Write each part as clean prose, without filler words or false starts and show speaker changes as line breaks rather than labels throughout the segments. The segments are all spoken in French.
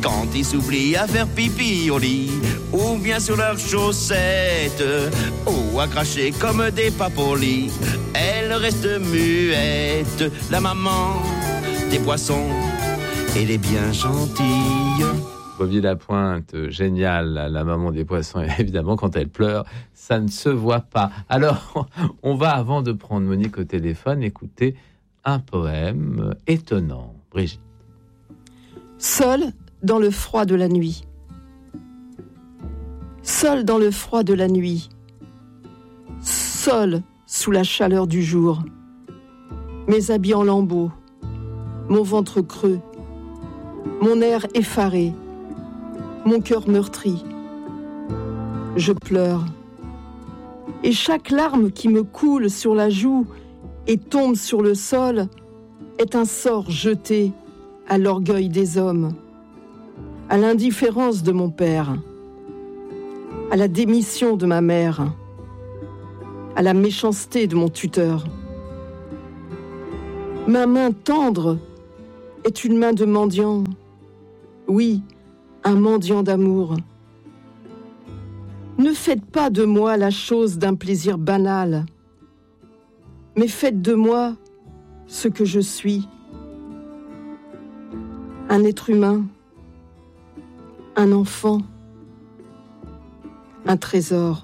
quand ils s'oublient à faire pipi au lit, ou bien sur leurs chaussettes, ou à cracher comme des papolis. Elle reste muette, la maman des poissons, elle est bien gentille.
Bovie-la-Pointe, génial, la maman des poissons, et évidemment, quand elle pleure, ça ne se voit pas. Alors, on va, avant de prendre Monique au téléphone, écouter un poème étonnant. Brigitte.
Seul dans le froid de la nuit. Seul dans le froid de la nuit. Seul sous la chaleur du jour. Mes habits en lambeaux. Mon ventre creux. Mon air effaré. Mon cœur meurtri. Je pleure. Et chaque larme qui me coule sur la joue et tombe sur le sol est un sort jeté à l'orgueil des hommes, à l'indifférence de mon père, à la démission de ma mère, à la méchanceté de mon tuteur. Ma main tendre est une main de mendiant. Oui, un mendiant d'amour. Ne faites pas de moi la chose d'un plaisir banal, mais faites de moi ce que je suis. Un être humain, un enfant, un trésor.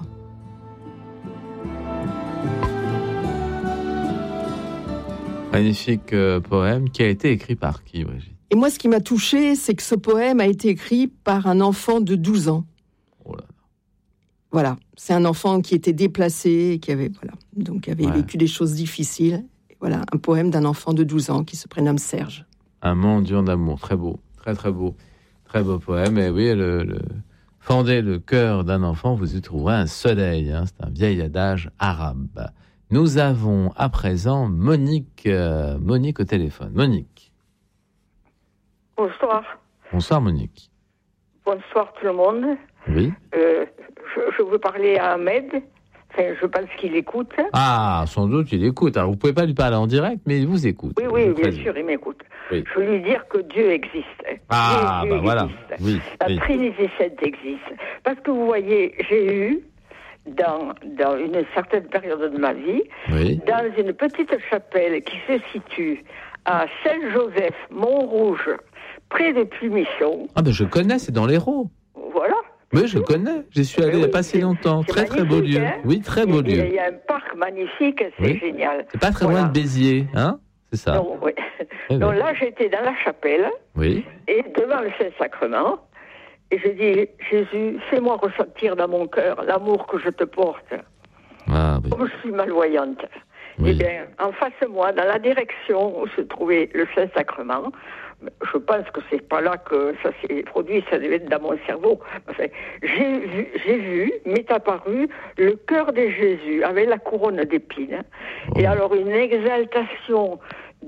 Magnifique poème qui a été écrit par qui, Brigitte?
Et moi, ce qui m'a touchée, c'est que ce poème a été écrit par un enfant de 12 ans.
Oh là là.
Voilà, c'est un enfant qui était déplacé, qui avait vécu des choses difficiles. Et voilà, un poème d'un enfant de 12 ans qui se prénomme Serge.
Un mendiant d'amour, très beau, très très beau poème. Et oui, fendez le cœur d'un enfant, vous y trouverez un soleil. C'est un vieil adage arabe. Nous avons à présent Monique au téléphone. Monique.
Bonsoir.
Bonsoir Monique.
Bonsoir tout le monde.
Oui.
Je veux parler à Ahmed. Enfin, je pense qu'il écoute.
Ah, sans doute il écoute. Alors vous pouvez pas lui parler en direct, mais il vous écoute.
Oui, bien sûr, il m'écoute. Oui. Je veux lui dire que Dieu existe.
Ah,
Dieu
voilà.
Oui, la Trinité Sainte existe. Parce que vous voyez, j'ai eu, dans une certaine période de ma vie, dans une petite chapelle qui se situe à Saint-Joseph, Montrouge, près de Plumisson.
Ah ben je connais, c'est dans l'Hérault.
Voilà.
Oui, je connais. J'y suis allé il n'y a pas si longtemps. Très très beau lieu.
Hein,
oui, très beau lieu.
Il y a un parc magnifique, c'est génial.
C'est pas très loin de Béziers, hein? C'est ça.
Non, oui. Donc là, j'étais dans la chapelle.
Oui.
Et devant le Saint-Sacrement. Et je dis, Jésus, fais-moi ressentir dans mon cœur l'amour que je te porte.
Ah, oui.
Comme je suis malvoyante.
Oui.
Eh bien, en face de moi, dans la direction où se trouvait le Saint-Sacrement, je pense que c'est pas là que ça s'est produit, ça devait être dans mon cerveau. Enfin, j'ai vu, m'est apparu le cœur de Jésus avec la couronne d'épines. Et alors une exaltation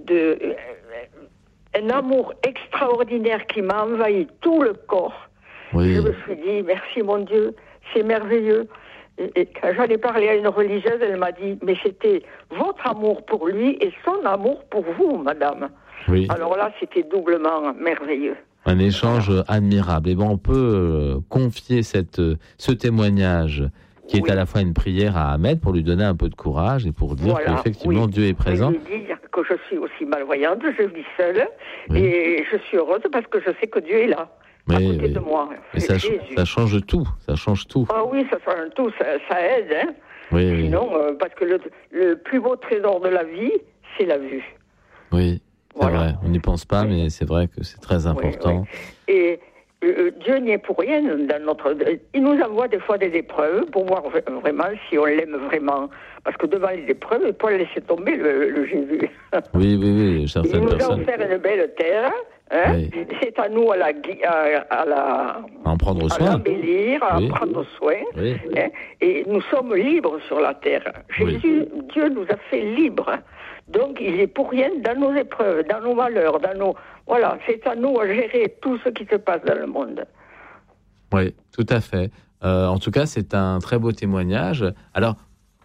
un amour extraordinaire qui m'a envahi tout le corps.
Oui.
Je me suis dit, merci mon Dieu, c'est merveilleux. Et quand j'en ai parlé à une religieuse, elle m'a dit, mais c'était votre amour pour lui et son amour pour vous, madame.
Oui.
Alors là, c'était doublement merveilleux.
Un échange admirable. Et bon, on peut confier ce témoignage qui est à la fois une prière à Ahmed pour lui donner un peu de courage et pour dire qu'effectivement Dieu est présent.
Je lui dire que je suis aussi malvoyante, je vis seule et je suis heureuse parce que je sais que Dieu est là. À côté de moi.
Et ça change tout, ça change tout.
Ah oui, ça change tout, ça aide. Hein.
Oui,
sinon, parce que le plus beau trésor de la vie, c'est la vue.
Oui, c'est vrai. On n'y pense pas, mais c'est vrai que c'est très important.
Oui. Et Dieu n'y est pour rien. Il nous envoie des fois des épreuves pour voir vraiment si on l'aime vraiment. Parce que devant les épreuves, il ne faut pas laisser tomber le Jésus.
Oui, certaines personnes.
Il nous a offert une belle terre. Hein? Oui. C'est à nous à
en prendre soin,
à l'embellir, à prendre soin.
Oui.
Hein? Et nous sommes libres sur la terre. Jésus, Dieu nous a fait libres. Donc il est pour rien dans nos épreuves, dans nos malheurs, voilà, c'est à nous à gérer tout ce qui se passe dans le monde.
Oui, tout à fait. En tout cas, c'est un très beau témoignage. Alors,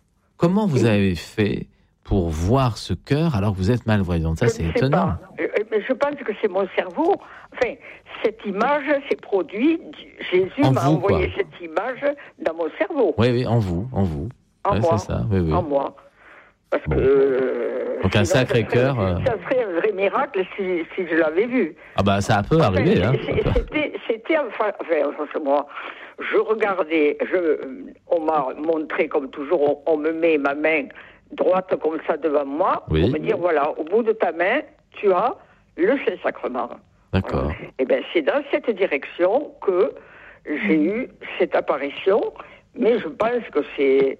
comment vous avez fait pour voir ce cœur alors que vous êtes malvoyante? Ça, c'est étonnant.
mais je pense que c'est mon cerveau. Enfin, cette image, ces produits, Jésus m'a envoyé cette image dans mon cerveau.
Oui, en vous.
En
ouais,
moi.
C'est ça, oui.
En moi. Parce
bon.
que...
Donc un sacré cœur...
Ça serait un vrai miracle si je l'avais vu.
Ah bah ça peut arriver.
C'était enfin moi, je regardais, on m'a montré comme toujours, on me met ma main droite comme ça devant moi, pour me dire voilà, au bout de ta main, tu as le Saint-Sacrement.
D'accord.
Et bien c'est dans cette direction que j'ai eu cette apparition, mais je pense que c'est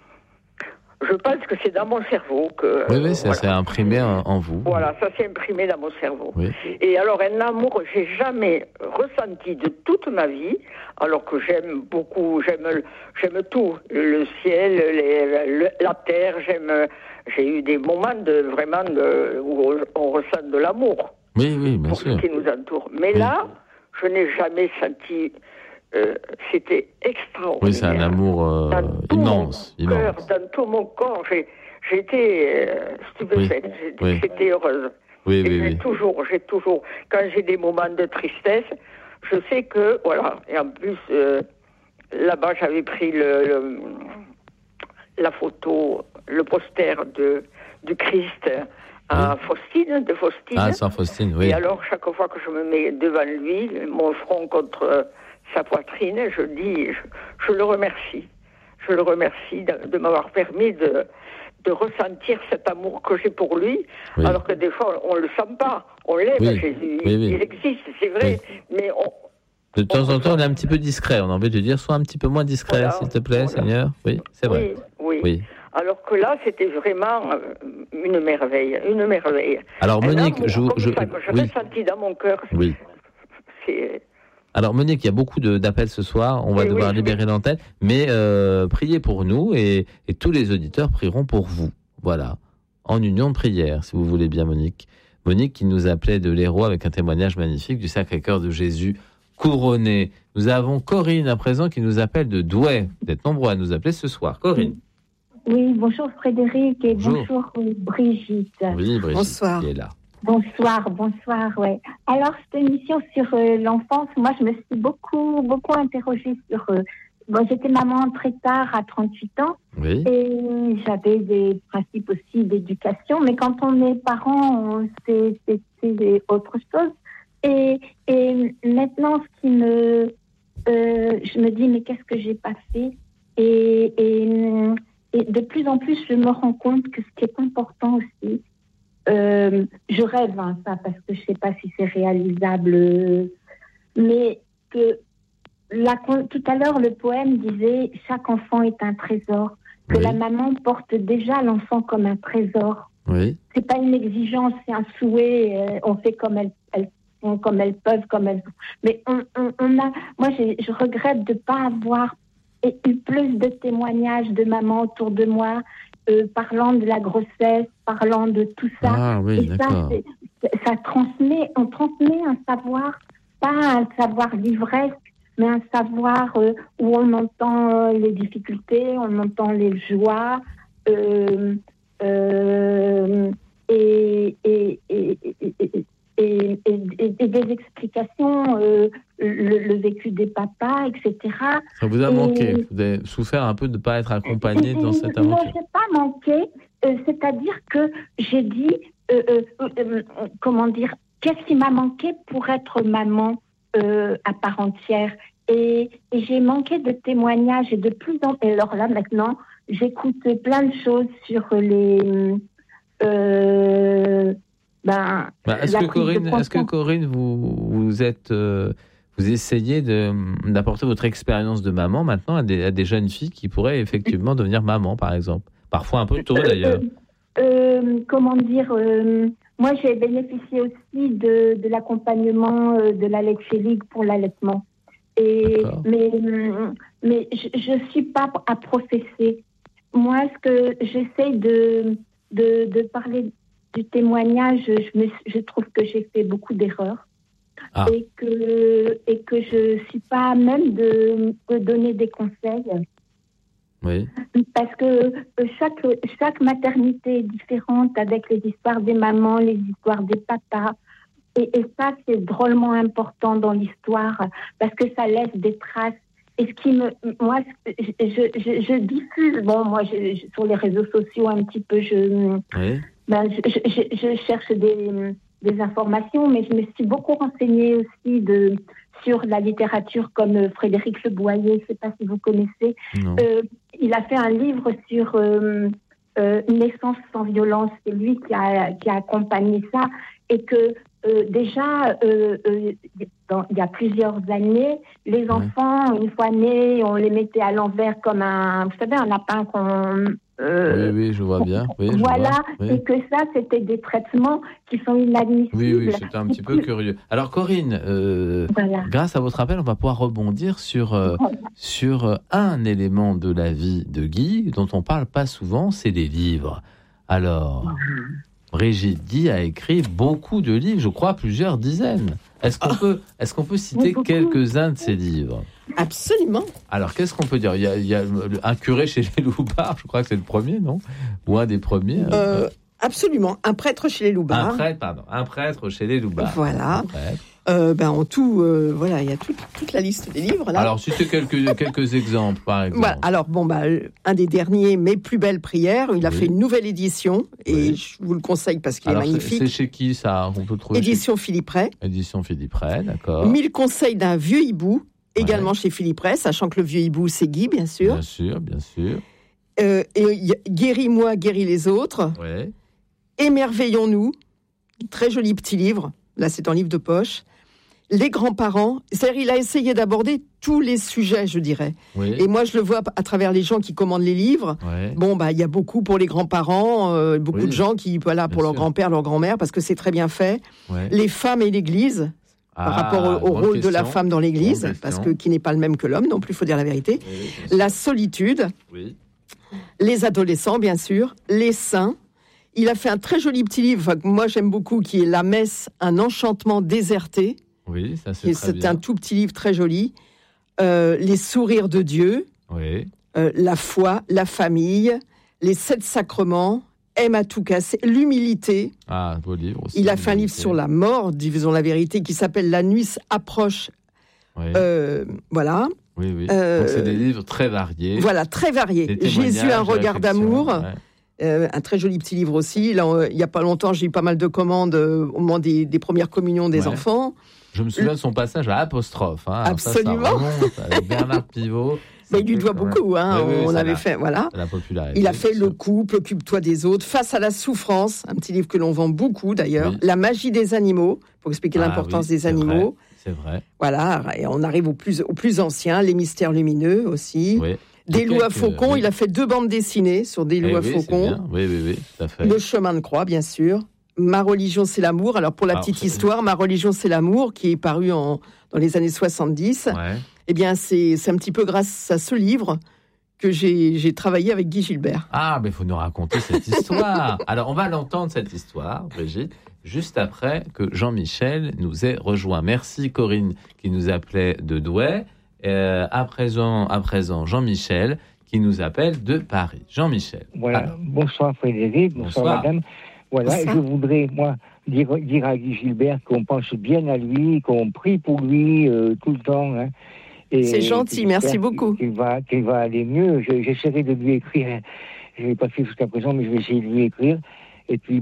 dans mon cerveau que...
Oui, ça s'est imprimé en vous.
Voilà, ça s'est imprimé dans mon cerveau.
Oui.
Et alors, un amour, j'ai jamais ressenti de toute ma vie, alors que j'aime beaucoup, j'aime tout, le ciel, la terre, j'ai eu des moments où on ressent de l'amour.
Oui, bien
pour
sûr.
ce qui nous entoure. Mais là, je n'ai jamais senti... c'était extraordinaire.
Oui, c'est un amour immense.
Dans tout mon corps, j'étais stupéfaite, j'étais heureuse. J'ai toujours, quand j'ai des moments de tristesse, je sais que, voilà, et en plus, là-bas, j'avais pris la photo, le poster du Christ à Faustine, de Faustine.
Ah, Saint Faustine, oui.
Et alors, chaque fois que je me mets devant lui, mon front contre... sa poitrine, je le remercie. Je le remercie de m'avoir permis de ressentir cet amour que j'ai pour lui, alors que des fois, on ne le sent pas. On l'aime, Jésus. Il existe, c'est vrai, mais
de temps en temps, on est un petit peu discret. On a envie de dire, sois un petit peu moins discret, s'il te plaît, Seigneur. Oui, c'est vrai.
Oui. Alors que là, c'était vraiment une merveille.
Alors, Monique,
je ressentis dans mon cœur.
Oui. Alors Monique, il y a beaucoup d'appels ce soir, on va devoir libérer l'antenne, mais priez pour nous et tous les auditeurs prieront pour vous. Voilà, en union de prière, si vous voulez bien Monique. Monique qui nous appelait de l'Hérault avec un témoignage magnifique du Sacré-Cœur de Jésus couronné. Nous avons Corinne à présent qui nous appelle de Douai. Vous êtes nombreux à nous appeler ce soir. Corinne.
Oui, bonjour Frédéric et bonjour Brigitte.
Oui, Brigitte
bonsoir.
qui est là.
Bonsoir, ouais. Alors, cette émission sur l'enfance, moi, je me suis beaucoup interrogée sur... j'étais maman très tard, à 38 ans, et j'avais des principes aussi d'éducation, mais quand on est parent, c'est autre chose. Et maintenant, je me dis, mais qu'est-ce que j'ai pas fait ? Et de plus en plus, je me rends compte que ce qui est important aussi, je rêve, ça, parce que je ne sais pas si c'est réalisable, mais que tout à l'heure, le poème disait « Chaque enfant est un trésor », que la maman porte déjà l'enfant comme un trésor.
Oui.
Ce n'est pas une exigence, c'est un souhait, on fait comme elles peuvent, mais moi, je regrette de ne pas avoir eu plus de témoignages de maman autour de moi, parlant de la grossesse, parlant de tout ça.
Ah oui,
et
d'accord.
Ça on transmet un savoir, pas un savoir livresque, mais un savoir où on entend les difficultés, on entend les joies, et des explications, le vécu des papas, etc.
Ça vous a manqué. Vous avez souffert un peu de ne pas être accompagné dans cette aventure.
Non, je n'ai pas manqué. C'est-à-dire que j'ai dit, qu'est-ce qui m'a manqué pour être maman à part entière. Et j'ai manqué de témoignages et de plus en plus. Alors là, maintenant, j'écoute plein de choses sur les...
est-ce que Corinne, vous essayez d'apporter votre expérience de maman maintenant à des jeunes filles qui pourraient effectivement devenir maman, par exemple, parfois un peu tôt d'ailleurs.
Moi j'ai bénéficié aussi de l'accompagnement de la Leche League pour l'allaitement. Mais je suis pas à professer. Moi, ce que j'essaie de parler du témoignage, je trouve que j'ai fait beaucoup d'erreurs et que je suis pas à même de donner des conseils.
Oui. Parce
que chaque maternité est différente avec les histoires des mamans, les histoires des papas. Et ça, c'est drôlement important dans l'histoire parce que ça laisse des traces. Et ce qui moi, je diffuse, moi, sur les réseaux sociaux un petit peu, je cherche des informations, mais je me suis beaucoup renseignée aussi sur la littérature comme Frédéric Le Boyer, je ne sais pas si vous connaissez. Il a fait un livre sur une naissance sans violence. C'est lui qui a accompagné ça. Et que déjà, il y a plusieurs années, les enfants, une fois nés, on les mettait à l'envers comme un lapin qu'on...
oui, je vois bien. Oui,
voilà,
oui.
Et que ça, c'était des traitements qui sont inadmissibles.
Oui, c'était un petit peu curieux. Alors, Corinne, grâce à votre appel, on va pouvoir rebondir sur un élément de la vie de Guy dont on parle pas souvent, c'est les livres. Alors, Brigitte Guy a écrit beaucoup de livres, je crois plusieurs dizaines. Est-ce qu'on peut citer quelques-uns de ces livres ?
Absolument.
Alors, qu'est-ce qu'on peut dire ? Il y a un curé chez les Loubards, je crois que c'est le premier, non ? Ou un des premiers
Absolument. Un prêtre chez les Loubards.
Un prêtre chez les Loubards.
Voilà. En tout, il y a toute la liste des livres. Là.
Alors, citez quelques exemples, par exemple.
Voilà. Alors, un des derniers, Mes plus belles prières, il a fait une nouvelle édition, et je vous le conseille parce qu'il est magnifique.
C'est chez qui, ça ? On peut trouver
Édition Philippe Ray.
Édition Philippe Ray, d'accord.
1000 conseils d'un vieux hibou, également chez Philippe Ray, sachant que le vieux hibou, c'est Guy, bien sûr.
Bien sûr.
Et Guéris-moi, guéris les autres.
Ouais.
Émerveillons-nous, très joli petit livre, là c'est un livre de poche. Les grands-parents, c'est-à-dire il a essayé d'aborder tous les sujets, je dirais. Oui. Et moi je le vois à travers les gens qui commandent les livres. Ouais. Il y a beaucoup pour les grands-parents, beaucoup de gens qui, pour leur grand-père, leur grand-mère, parce que c'est très bien fait. Ouais. Les femmes et l'Église, par rapport au rôle de la femme dans l'Église, parce que qui n'est pas le même que l'homme, non plus, il faut dire la vérité. Oui, la solitude, les adolescents, bien sûr, les saints. Il a fait un très joli petit livre, que moi j'aime beaucoup, qui est La messe, un enchantement déserté.
Oui, ça c'est très bien.
C'est un tout petit livre très joli. Les sourires de Dieu. Oui. La foi, la famille, les 7 sacrements, Aime à tout casser, l'humilité.
Ah, beau livre aussi.
Il a fait un livre sur la mort, disons la vérité, qui s'appelle La nuit approche. Oui. Voilà.
Oui. Donc c'est des livres très variés.
Voilà, très variés. Jésus, un regard d'amour. Un très joli petit livre aussi. Là, il n'y a pas longtemps, j'ai eu pas mal de commandes au moment des premières communions des enfants.
Je me souviens de son passage à Apostrophe.
Absolument.
Ça remonte avec Bernard Pivot.
Mais il lui doit beaucoup. On avait fait, voilà. Il a fait Le couple, Occupe-toi des autres, Face à la souffrance, un petit livre que l'on vend beaucoup d'ailleurs. Oui. La magie des animaux, pour expliquer l'importance des animaux.
C'est vrai.
Voilà, et on arrive au plus ancien, Les mystères lumineux aussi. Oui. Des loups à faucons, il a fait 2 bandes dessinées sur des loups à faucons.
Oui, tout à fait.
Le chemin de croix, bien sûr. Ma religion, c'est l'amour. Alors, pour la petite histoire, Ma religion, c'est l'amour, qui est paru dans les années 70. Ouais. Eh bien, c'est un petit peu grâce à ce livre que j'ai travaillé avec Guy Gilbert.
Ah, mais il faut nous raconter cette histoire. Alors, on va l'entendre, cette histoire, Brigitte, juste après que Jean-Michel nous ait rejoint. Merci, Corinne, qui nous appelait de Douai. À présent, Jean-Michel, qui nous appelle de Paris. Jean-Michel.
Voilà. Alors. Bonsoir, Frédéric. Bonsoir, madame. Voilà, bonsoir. Je voudrais, moi, dire à Guy Gilbert qu'on pense bien à lui, qu'on prie pour lui tout le temps. Hein,
et c'est gentil, merci beaucoup.
Qu'il va aller mieux. J'essaierai de lui écrire. Je ne l'ai pas fait jusqu'à présent, mais je vais essayer de lui écrire. Et puis,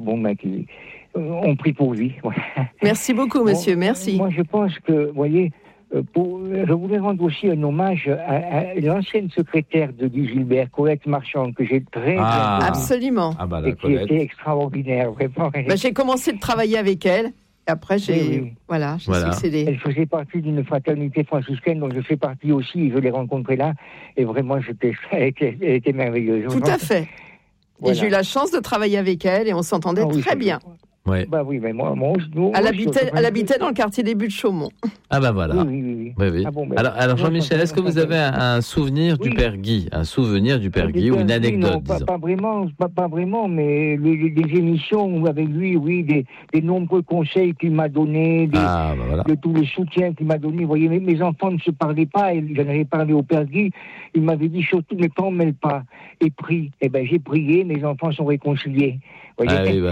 on prie pour lui. Voilà.
Merci beaucoup, monsieur, merci.
Moi, je pense que, vous voyez, je voulais rendre aussi un hommage à l'ancienne secrétaire de Guy Gilbert, Colette Marchand, que j'ai très bien connue.
Absolument.
Et qui était extraordinaire, vraiment.
J'ai commencé de travailler avec elle. Et après, j'ai succédé.
Elle faisait partie d'une fraternité franciscaine dont je fais partie aussi. Je l'ai rencontrée là. Et vraiment, elle était merveilleuse.
Tout à fait. Voilà. Et j'ai eu la chance de travailler avec elle et on s'entendait très bien.
Ouais.
Bah oui, mais moi
elle habitait dans le quartier des Buttes de Chaumont.
Ah bah voilà.
Oui.
Ah bon, alors Jean-Michel, est-ce que vous avez un souvenir du Père Guy, ou une anecdote,
non, pas vraiment, mais des émissions avec lui, oui, des nombreux conseils qu'il m'a donnés, de tous les soutiens qu'il m'a donnés. Vous voyez, mes enfants ne se parlaient pas, et j'en avais parlé au Père Guy, il m'avait dit surtout ne t'en mêle pas, et prie. Eh ben j'ai prié, mes enfants sont réconciliés. Vous voyez,
oui, voilà.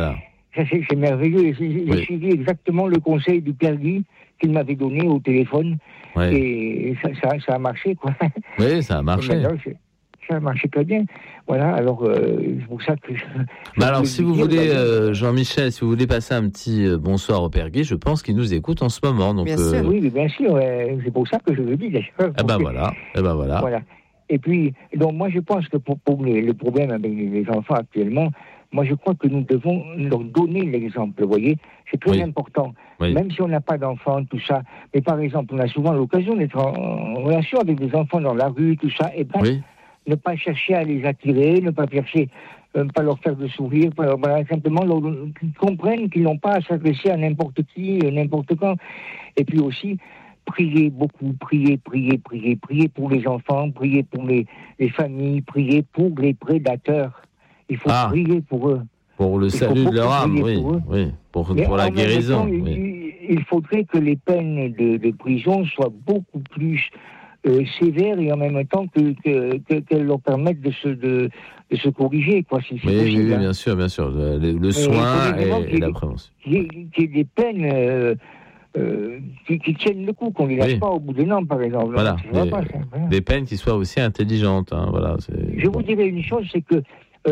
Ça, c'est merveilleux. J'ai suivi exactement le conseil du Père Guy qu'il m'avait donné au téléphone. Ouais. Et ça a marché, quoi.
Oui, ça a marché.
Ça a marché très bien. Voilà, alors, c'est pour ça que...
alors, si vous voulez, Jean-Michel, si vous voulez passer un petit bonsoir au Père Guy, je pense qu'il nous écoute en ce moment. Donc,
bien sûr. Oui, bien sûr. C'est pour ça que je le dis, d'ailleurs.
Voilà.
Et puis, donc, moi, je pense que pour le problème avec les enfants actuellement, moi, je crois que nous devons leur donner l'exemple, vous voyez. C'est très important. Oui. Même si on n'a pas d'enfants, tout ça. Mais par exemple, on a souvent l'occasion d'être en relation avec des enfants dans la rue, tout ça. Et ne pas chercher à les attirer, ne pas chercher, pas leur faire de sourire, simplement qu'ils comprennent qu'ils n'ont pas à s'adresser à n'importe qui, n'importe quand. Et puis aussi, prier beaucoup, prier pour les enfants, prier pour les familles, prier pour les prédateurs. Il faut prier pour eux.
Pour le salut de leur âme, pour la guérison.
Il faudrait que les peines de prison soient beaucoup plus sévères et en même temps qu'elles leur permettent de se corriger, quoi, si c'est possible.
Oui, bien sûr. Le soin et la prévention.
Qu'il y ait des peines qui tiennent le coup, qu'on ne les lâche pas au bout d'un an, par exemple.
Voilà, des peines qui soient aussi intelligentes.
Je vous dirais une chose, c'est que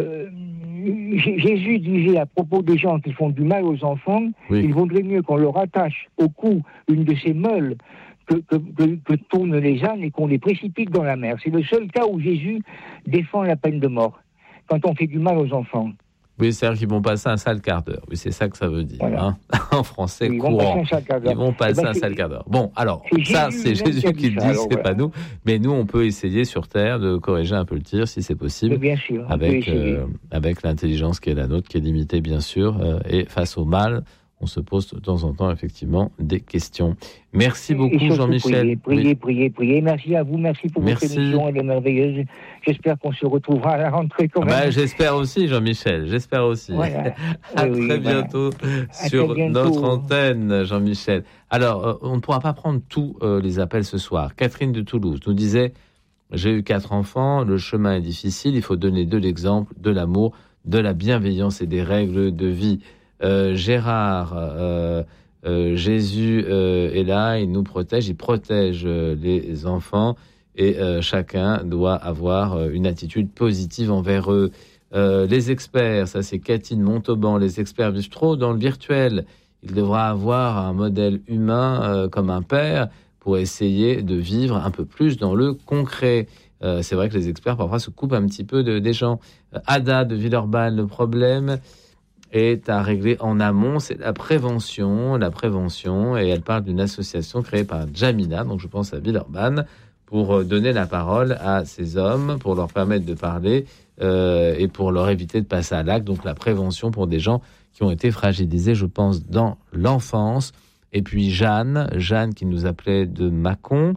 Jésus disait à propos des gens qui font du mal aux enfants, il vaudrait mieux qu'on leur attache au cou une de ces meules que tournent les ânes et qu'on les précipite dans la mer. C'est le seul cas où Jésus défend la peine de mort, quand on fait du mal aux enfants.
Oui, c'est-à-dire qu'ils vont passer un sale quart d'heure. Oui, c'est ça que ça veut dire. Voilà. En français courant. Ils vont passer un sale quart d'heure. Bon, alors, ça, c'est Jésus qui le dit, c'est pas nous. Mais nous, on peut essayer sur Terre de corriger un peu le tir, si c'est possible.
Bien sûr.
Avec l'intelligence qui est la nôtre, qui est limitée, bien sûr. Et face au mal, on se pose de temps en temps, effectivement, des questions. Merci beaucoup, Jean-Michel.
Priez. Merci à vous. Merci pour votre émission. Elle est merveilleuse. J'espère qu'on se retrouvera à la rentrée quand même.
J'espère aussi, Jean-Michel. J'espère aussi.
Voilà.
À très bientôt sur notre antenne, Jean-Michel. Alors, on ne pourra pas prendre tous les appels ce soir. Catherine de Toulouse nous disait « J'ai eu 4 enfants, le chemin est difficile, il faut donner de l'exemple, de l'amour, de la bienveillance et des règles de vie. » Gérard, Jésus est là, il nous protège, il protège les enfants et chacun doit avoir une attitude positive envers eux. Les experts, ça c'est Cathy de Montauban, les experts vivent trop dans le virtuel. Il devra avoir un modèle humain comme un père pour essayer de vivre un peu plus dans le concret. C'est vrai que les experts parfois se coupent un petit peu des gens. Ada de Villeurbanne, le problème est à régler en amont, c'est la prévention, et elle parle d'une association créée par Jamila, donc je pense à Villeurbanne, pour donner la parole à ces hommes, pour leur permettre de parler et pour leur éviter de passer à l'acte, donc la prévention pour des gens qui ont été fragilisés, je pense, dans l'enfance. Et puis Jeanne qui nous appelait de Mâcon,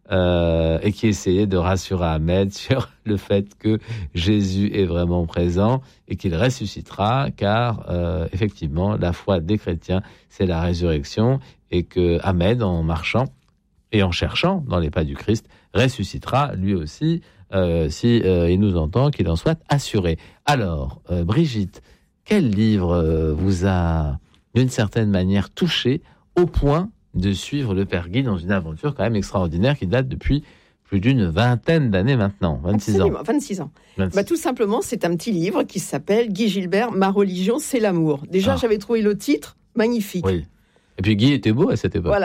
et qui essayait de rassurer Ahmed sur le fait que Jésus est vraiment présent et qu'il ressuscitera, car effectivement, la foi des chrétiens, c'est la résurrection, et que Ahmed, en marchant et en cherchant dans les pas du Christ, ressuscitera lui aussi, si il nous entend, qu'il en soit assuré. Alors, Brigitte, quel livre vous a, d'une certaine manière, touché au point de suivre le Père Guy dans une aventure quand même extraordinaire qui date depuis plus d'une vingtaine d'années maintenant, 26 ans.
26 ans. Tout simplement, c'est un petit livre qui s'appelle Guy Gilbert, Ma religion, c'est l'amour. Déjà, j'avais trouvé le titre magnifique.
Oui. Et puis Guy était beau à cette époque.
Voilà.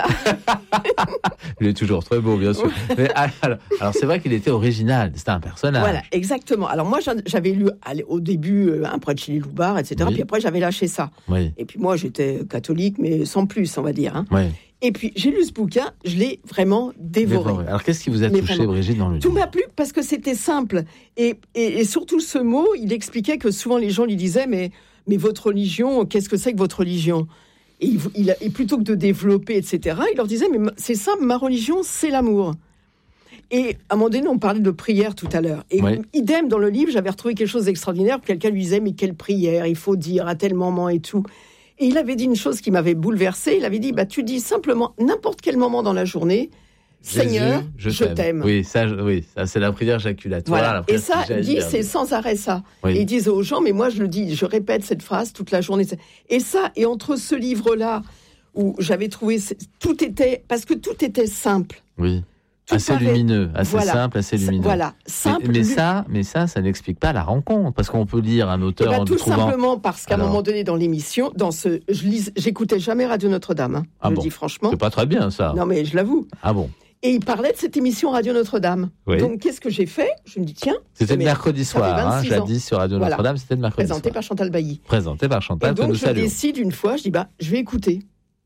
Il est toujours très beau, bien sûr. Mais alors c'est vrai qu'il était original, c'était un personnage.
Voilà, exactement. Alors moi, j'avais lu au début Un prêtre chez les loupards, etc. Oui. Puis après, j'avais lâché ça. Oui. Et puis moi, j'étais catholique, mais sans plus, on va dire. Oui. Et puis, j'ai lu ce bouquin, je l'ai vraiment dévoré.
Alors, qu'est-ce qui vous a touché, Brigitte, dans le livre ?
Tout m'a plu parce que c'était simple. Et surtout, ce mot, il expliquait que souvent, les gens lui disaient, mais votre religion, qu'est-ce que c'est que votre religion ? Et plutôt que de développer, etc., il leur disait, mais c'est simple, ma religion, c'est l'amour. Et à un moment donné, on parlait de prière tout à l'heure. Et idem, dans le livre, j'avais retrouvé quelque chose d'extraordinaire. Quelqu'un lui disait, mais quelle prière, il faut dire à tel moment et tout. Et il avait dit une chose qui m'avait bouleversée. Il avait dit, tu dis simplement, n'importe quel moment dans la journée, Seigneur, je t'aime.
Oui, ça, c'est la prière jaculatoire.
Voilà. Et ça, Guy, c'est sans arrêt ça. Oui. Et il disait aux gens, mais moi je le dis, je répète cette phrase toute la journée. Et ça, et entre ce livre-là, où j'avais trouvé, tout était simple.
Oui. Assez lumineux, assez simple, assez lumineux.
Voilà, simple.
Mais ça n'explique pas la rencontre, parce qu'on peut lire un auteur en
tout
trouvant...
simplement parce qu'à un moment donné dans l'émission, j'écoutais jamais Radio Notre-Dame. Je le dis franchement.
C'est pas très bien ça.
Non mais je l'avoue.
Ah bon.
Et il parlait de cette émission Radio Notre-Dame. Oui. Donc qu'est-ce que j'ai fait ? Je me dis tiens.
C'était le mercredi soir, jadis sur Radio Notre-Dame, c'était le mercredi soir.
Présenté par Chantal Bailly.
Et
donc je décide une fois, je dis je vais écouter.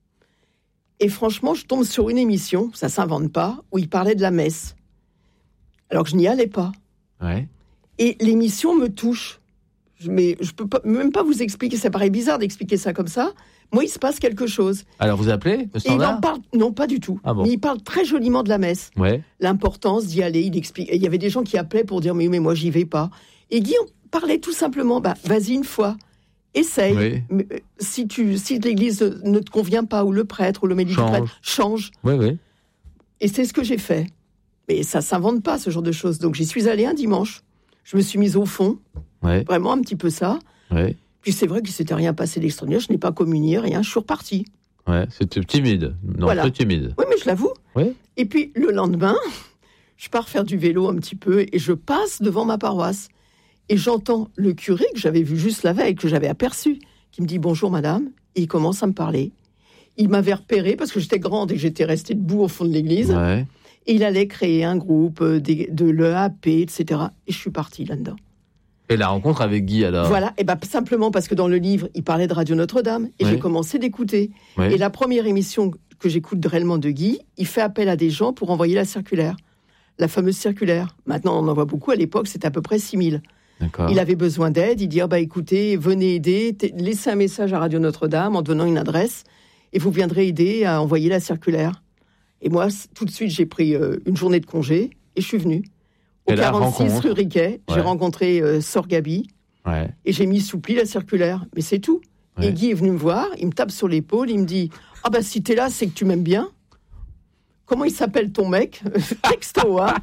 Et franchement, je tombe sur une émission, ça s'invente pas, où il parlait de la messe. Alors que je n'y allais pas.
Ouais.
Et l'émission me touche. Mais je peux même pas vous expliquer, ça paraît bizarre d'expliquer ça comme ça. Moi, il se passe quelque chose.
Alors vous appelez le standard ?
Et il en parle, non, pas du tout.
Ah bon.
Mais il parle très joliment de la messe.
Ouais.
L'importance d'y aller, il explique. Et il y avait des gens qui appelaient pour dire mais moi j'y vais pas. Et Guy parlait tout simplement, vas-y une fois. Essaye. Oui. Si l'église ne te convient pas, ou le prêtre, ou le médic du prêtre, change.
Oui.
Et c'est ce que j'ai fait. Mais ça s'invente pas, ce genre de choses. Donc j'y suis allée un dimanche. Je me suis mise au fond.
Ouais.
Vraiment un petit peu ça.
Ouais.
Puis c'est vrai qu'il s'était rien passé d'extraordinaire. Je n'ai pas communié, rien. Je suis repartie.
Ouais, c'était timide. Non, voilà. Peu timide.
Oui, mais je l'avoue.
Oui.
Et puis le lendemain, je pars faire du vélo un petit peu et je passe devant ma paroisse. Et j'entends le curé que j'avais vu juste la veille, que j'avais aperçu, qui me dit « Bonjour madame », et il commence à me parler. Il m'avait repéré parce que j'étais grande et que j'étais restée debout au fond de l'église.
Ouais.
Et il allait créer un groupe de l'EAP, etc. Et je suis partie là-dedans.
Et la rencontre avec Guy alors ?
Voilà, et simplement parce que dans le livre, il parlait de Radio Notre-Dame, et j'ai commencé d'écouter. Et la première émission que j'écoute réellement de Guy, il fait appel à des gens pour envoyer la circulaire. La fameuse circulaire. Maintenant, on en voit beaucoup. À l'époque, c'était à peu près 6000.
D'accord.
Il avait besoin d'aide, il dit écoutez, venez aider, laissez un message à Radio Notre-Dame en donnant une adresse et vous viendrez aider à envoyer la circulaire. Et moi, tout de suite, j'ai pris une journée de congé et je suis venue. Au 46 rue Riquet, j'ai rencontré Sœur Gabi et j'ai mis sous pli la circulaire. Mais c'est tout. Ouais. Et Guy est venu me voir, il me tape sur l'épaule, il me dit si t'es là, c'est que tu m'aimes bien. Comment il s'appelle ton mec ? Texto, hein.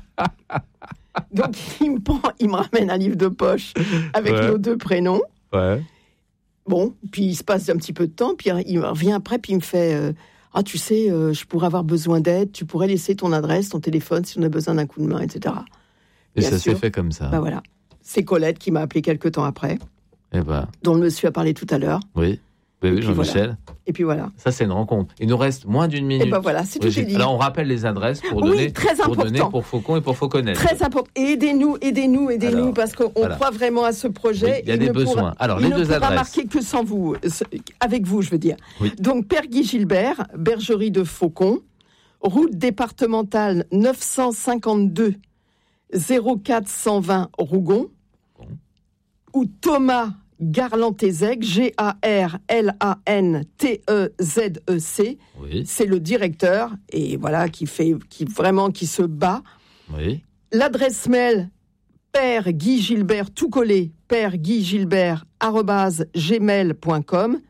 Donc, il me ramène un livre de poche avec nos 2 prénoms.
Ouais.
Bon, puis il se passe un petit peu de temps, puis il revient après, puis il me fait tu sais, je pourrais avoir besoin d'aide, tu pourrais laisser ton adresse, ton téléphone si on a besoin d'un coup de main, etc.
Et bien ça s'est fait comme ça.
Voilà. C'est Colette qui m'a appelé quelques temps après, dont le monsieur a parlé tout à l'heure.
Oui. Oui, Jean-Michel.
Voilà. Et puis voilà.
Ça, c'est une rencontre. Il nous reste moins d'une minute.
Et voilà, c'est tout dit.
Alors, on rappelle les adresses pour donner pour Faucon et pour Fauconnet.
Très important. Et aidez-nous, parce qu'on croit vraiment à ce projet.
Oui, il y a des besoins. Alors, les 2 adresses. Il ne pourra marquer
que sans vous, avec vous, je veux dire.
Oui.
Donc, Père Guy Gilbert, Bergerie de Faucon, route départementale 952 0420 Rougon, ou Thomas Garlantezec, Garlantezec, c'est le directeur et voilà qui se bat.
Oui.
L'adresse mail Père Guy Gilbert tout collé, pèreguyGilbert@gmail.com,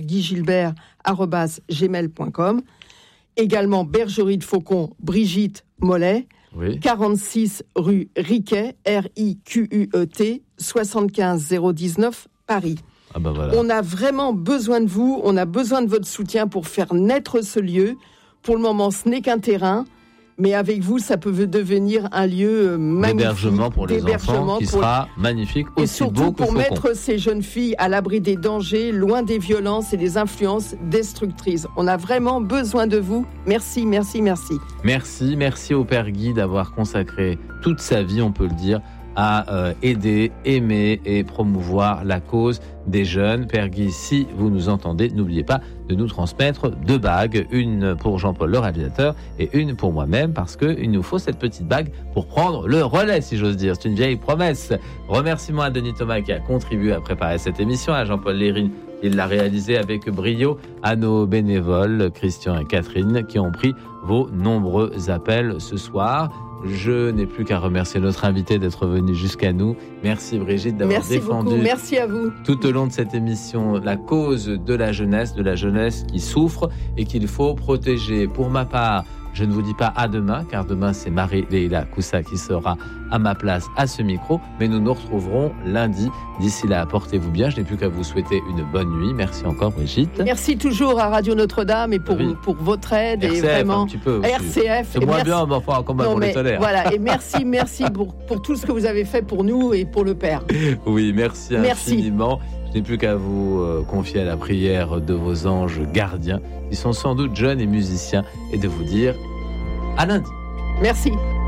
pèreguyGilbert@gmail.com. Également Bergerie de Faucon, Brigitte Mollet. 46 rue Riquet, RIQUET, 75 019 Paris.
Voilà.
On a vraiment besoin de vous, on a besoin de votre soutien pour faire naître ce lieu. Pour le moment, ce n'est qu'un terrain, mais avec vous, ça peut devenir un lieu magnifique.
D'hébergement pour les enfants, qui sera magnifique, aussi beau que Faucon.
Et surtout pour mettre ces jeunes filles à l'abri des dangers, loin des violences et des influences destructrices. On a vraiment besoin de vous. Merci, merci, merci.
Merci au Père Guy d'avoir consacré toute sa vie, on peut le dire, à aider, aimer et promouvoir la cause des jeunes. Père Guy, si vous nous entendez, n'oubliez pas de nous transmettre 2 bagues, une pour Jean-Paul le réalisateur et une pour moi-même, parce qu'il nous faut cette petite bague pour prendre le relais, si j'ose dire. C'est une vieille promesse. Remerciements à Denis Thomas qui a contribué à préparer cette émission, à Jean-Paul Lérine, il l'a réalisé avec brio, à nos bénévoles Christian et Catherine qui ont pris vos nombreux appels ce soir. Je n'ai plus qu'à remercier notre invité d'être venu jusqu'à nous. Merci Brigitte d'avoir défendu
merci à vous.
Tout au long de cette émission la cause de la jeunesse qui souffre et qu'il faut protéger. Pour ma part, Je ne vous dis pas à demain, car demain c'est Marie-Leila Coussa qui sera à ma place à ce micro, mais nous nous retrouverons lundi. D'ici là, portez-vous bien. Je n'ai plus qu'à vous souhaiter une bonne nuit. Merci encore, Brigitte.
Merci toujours à Radio Notre-Dame et pour votre aide.
RCF,
et vraiment,
un petit peu
RCF.
C'est moins bien, mais enfin, quand même, on les tolère.
Voilà, et merci pour tout ce que vous avez fait pour nous et pour le Père.
Oui, merci infiniment. Je n'ai plus qu'à vous confier à la prière de vos anges gardiens, qui sont sans doute jeunes et musiciens, et de vous dire à lundi.
Merci.